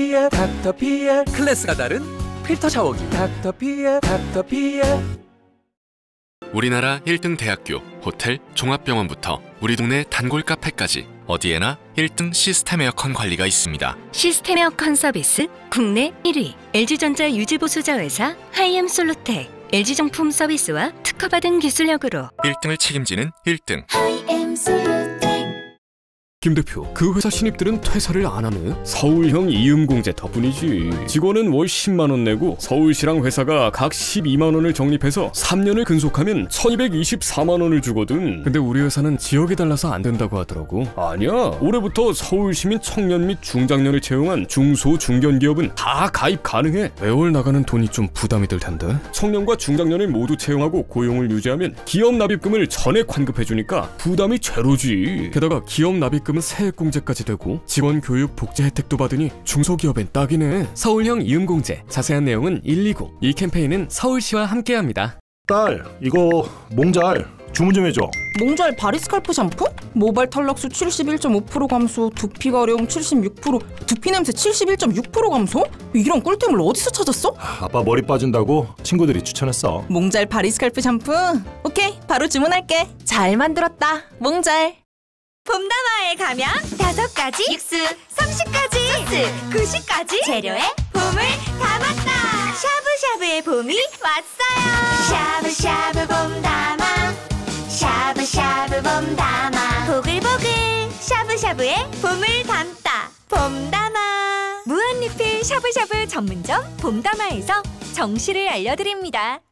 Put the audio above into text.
닥터피엘 클래스가 다른 필터 샤워기 닥터피엘 우리나라 1등 대학교, 호텔, 종합병원부터 우리 동네 단골 카페까지 어디에나 1등 시스템 에어컨 관리가 있습니다. 시스템 에어컨 서비스 국내 1위 LG전자 유지보수자 회사 하이엠솔루텍 LG정품 서비스와 특허받은 기술력으로 1등을 책임지는 1등 김 대표, 그 회사 신입들은 퇴사를 안 하네? 서울형 이음공제 덕분이지. 직원은 월 10만 원 내고 서울시랑 회사가 각 12만 원을 적립해서 3년을 근속하면 1224만 원을 주거든. 근데 우리 회사는 지역에 달라서 안 된다고 하더라고. 아니야, 올해부터 서울시민 청년 및 중장년을 채용한 중소 중견기업은 다 가입 가능해. 매월 나가는 돈이 좀 부담이 될 텐데. 청년과 중장년을 모두 채용하고 고용을 유지하면 기업 납입금을 전액 환급해주니까 부담이 제로지. 게다가 기업 납입금 은 세액공제까지 되고 직원 교육 복지 혜택도 받으니 중소기업엔 딱이네. 서울형 이음공제, 자세한 내용은 120. 이 캠페인은 서울시와 함께합니다. 딸, 이거 몽잘 주문 좀 해줘. 몽잘 바리스칼프 샴푸? 모발 탈락수 71.5% 감소, 두피 가려움 76%, 두피 냄새 71.6% 감소? 이런 꿀템을 어디서 찾았어? 아빠 머리 빠진다고 친구들이 추천했어. 몽잘 바리스칼프 샴푸? 오케이, 바로 주문할게. 잘 만들었다, 몽잘. 봄다마에 가면 5가지 육수, 30가지 소스, 90가지 재료에 봄을 담았다. 샤브샤브의 봄이 왔어요. 샤브샤브 봄다마, 샤브샤브 봄다마, 보글보글 샤브샤브에 봄을 담다. 봄다마 무한리필 샤브샤브 전문점 봄다마에서 정시를 알려드립니다.